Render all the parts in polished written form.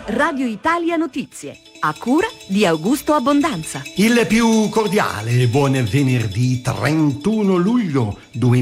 Radio Italia Notizie, a cura di Augusto Abbondanza. Il più cordiale buon venerdì 31 luglio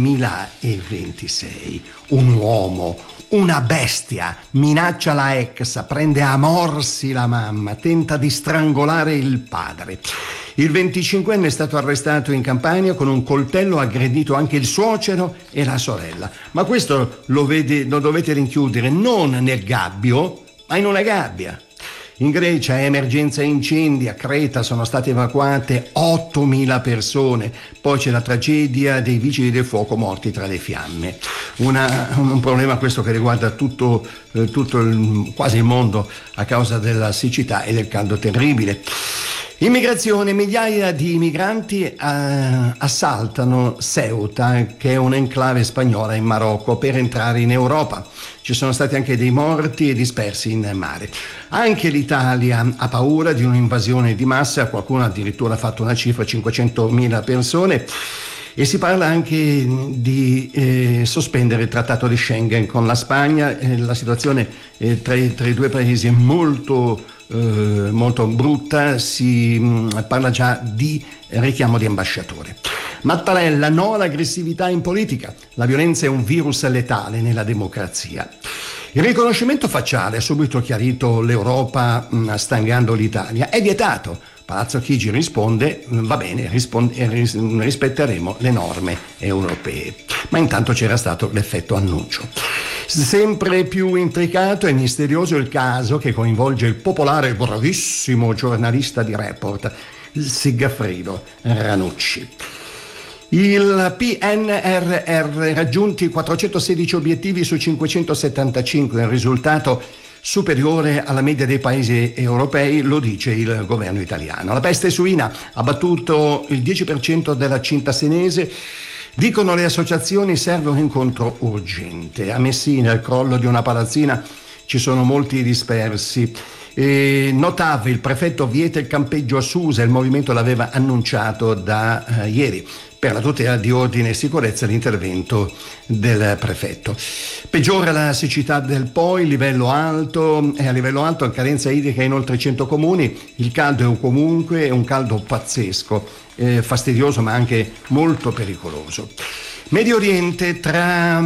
2026. Un uomo, una bestia, minaccia la ex, prende a morsi la mamma, tenta di strangolare il padre. Il 25enne è stato arrestato in Campania con un coltello, ha aggredito anche il suocero e la sorella. Ma questo lo dovete rinchiudere non nel gabbio, ma in una gabbia. In Grecia è emergenza incendi, a Creta sono state evacuate 8.000 persone, poi c'è la tragedia dei vigili del fuoco morti tra le fiamme. Un problema questo che riguarda quasi il mondo a causa della siccità e del caldo terribile. Immigrazione, migliaia di migranti assaltano Ceuta, che è un'enclave spagnola in Marocco, per entrare in Europa. Ci sono stati anche dei morti e dispersi in mare. Anche l'Italia ha paura di un'invasione di massa, qualcuno addirittura ha fatto una cifra, 500.000 persone. E si parla anche di sospendere il trattato di Schengen con la Spagna. La situazione tra i due paesi è molto brutta, si parla già di richiamo di ambasciatore. Mattarella, no all'aggressività in politica, la violenza è un virus letale nella democrazia. Il riconoscimento facciale, ha subito chiarito l'Europa stangando l'Italia, è vietato. Palazzo Chigi risponde, va bene, rispetteremo le norme europee. Ma intanto c'era stato l'effetto annuncio. Sempre più intricato e misterioso il caso che coinvolge il popolare e bravissimo giornalista di Report, Sigfrido Ranucci. Il PNRR raggiunti 416 obiettivi su 575, il risultato superiore alla media dei paesi europei, lo dice il governo italiano. La peste suina ha battuto il 10% della cinta senese. Dicono le associazioni serve un incontro urgente. A Messina, il crollo di una palazzina, ci sono molti dispersi. Notav, il prefetto vieta il campeggio a Susa, il movimento l'aveva annunciato da ieri. Per la tutela di ordine e sicurezza l'intervento del prefetto. Peggiora la siccità del Po, il livello alto, e a livello alto la carenza idrica in oltre 100 comuni, il caldo è comunque un caldo pazzesco, fastidioso ma anche molto pericoloso. Medio Oriente, tra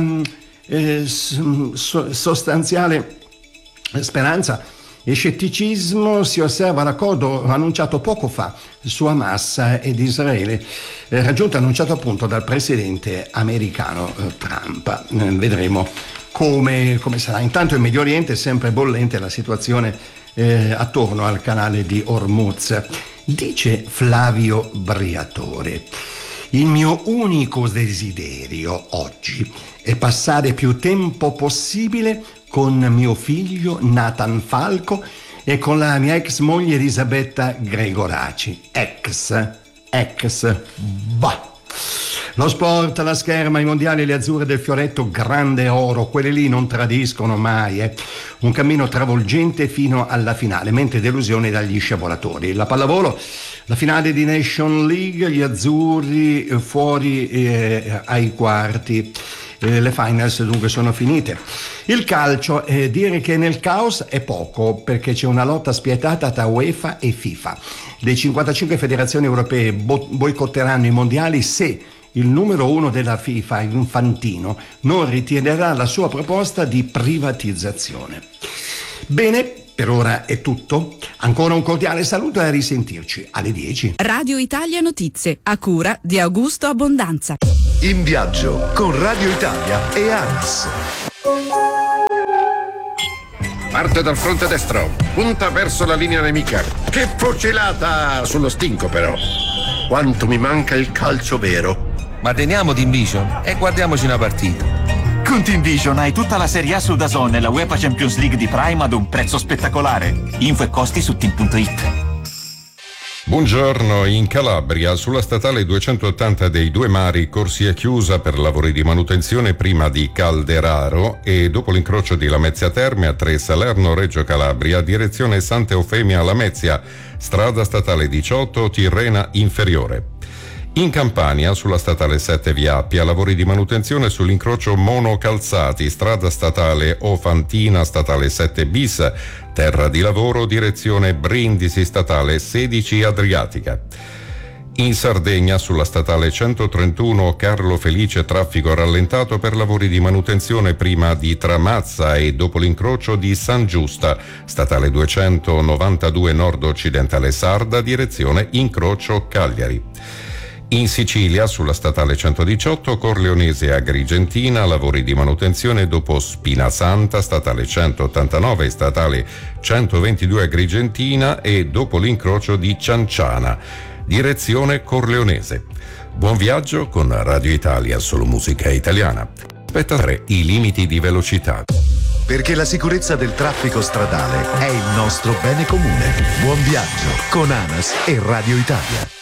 sostanziale speranza e scetticismo si osserva l'accordo annunciato poco fa su Hamas ed Israele, raggiunto e annunciato appunto dal presidente americano Trump. Vedremo come sarà. Intanto in Medio Oriente è sempre bollente la situazione attorno al canale di Hormuz. Dice Flavio Briatore: il mio unico desiderio oggi è passare più tempo possibile con mio figlio Nathan Falco e con la mia ex moglie Elisabetta Gregoraci. Bah! Lo sport, la scherma, i mondiali, le azzurre del fioretto, grande oro, quelle lì non tradiscono mai. Un cammino travolgente fino alla finale, mentre delusione dagli sciavolatori. La pallavolo, la finale di Nation League, gli azzurri fuori ai quarti. Le finals dunque sono finite. Il calcio, dire che nel caos è poco, perché c'è una lotta spietata tra UEFA e FIFA. Le 55 federazioni europee boicotteranno i mondiali se il numero uno della FIFA, Infantino, non ritirerà la sua proposta di privatizzazione. Bene, per ora è tutto. Ancora un cordiale saluto e a risentirci alle 10. Radio Italia Notizie, a cura di Augusto Abbondanza. In viaggio con Radio Italia e ANAS. Parte dal fronte destro, punta verso la linea nemica. Che fucilata sullo stinco però. Quanto mi manca il calcio vero. Ma teniamo Team Vision e guardiamoci una partita. Con Team Vision hai tutta la Serie A su DAZN e la UEFA Champions League di Prime ad un prezzo spettacolare. Info e costi su team.it. Buongiorno, in Calabria sulla statale 280 dei Due Mari corsia chiusa per lavori di manutenzione prima di Calderaro e dopo l'incrocio di Lamezia Terme a 3 Salerno-Reggio Calabria direzione Santa Eufemia Lamezia, strada statale 18 Tirrena Inferiore. In Campania, sulla statale 7 via Appia, lavori di manutenzione sull'incrocio Monocalzati, strada statale Ofantina, statale 7 bis, terra di lavoro, direzione Brindisi, statale 16 Adriatica. In Sardegna, sulla statale 131 Carlo Felice, traffico rallentato per lavori di manutenzione prima di Tramazza e dopo l'incrocio di San Giusta, statale 292 nord-occidentale Sarda, direzione incrocio Cagliari. In Sicilia, sulla statale 118 Corleonese Agrigentina, lavori di manutenzione dopo Spinasanta, statale 189 e statale 122 Agrigentina e dopo l'incrocio di Cianciana, direzione Corleonese. Buon viaggio con Radio Italia, solo musica italiana. Rispettare i limiti di velocità. Perché la sicurezza del traffico stradale è il nostro bene comune. Buon viaggio con ANAS e Radio Italia.